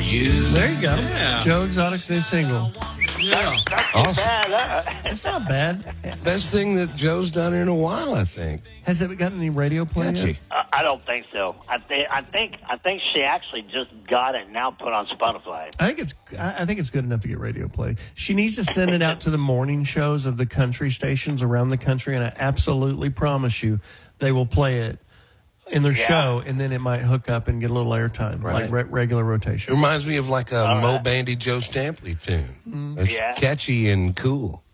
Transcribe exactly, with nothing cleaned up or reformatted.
you. There you go. Yeah. Joe Exotic's new single. Yeah. Awesome. Bad, uh, It's not bad. Best thing that Joe's done in a while, I think. Has it gotten any radio play yet? Catchy. I I don't think so. I think I think I think she actually just got it now put on Spotify. I think it's I I think it's good enough to get radio play. She needs to send it out to the morning shows of the country stations around the country, and I absolutely promise you they will play it in their Yeah. show, and then it might hook up and get a little airtime, Right. like re- regular It rotation. reminds me of like a All Mo right. Bandy, Joe Stampley tune. It's Yeah. catchy and cool.